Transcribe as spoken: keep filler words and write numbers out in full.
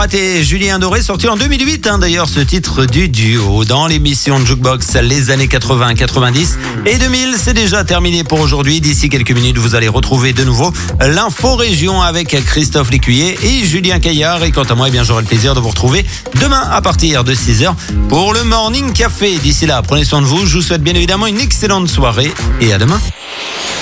Et Julien Doré, sorti en deux mille huit, hein, d'ailleurs, ce titre du duo dans l'émission de Jukebox, les années quatre-vingts quatre-vingt-dix et deux mille, c'est déjà terminé pour aujourd'hui. D'ici quelques minutes, vous allez retrouver de nouveau l'info région avec Christophe Lécuyer et Julien Caillard. Et quant à moi, eh bien, j'aurai le plaisir de vous retrouver demain à partir de six heures pour le Morning Café. D'ici là, prenez soin de vous. Je vous souhaite bien évidemment une excellente soirée et à demain.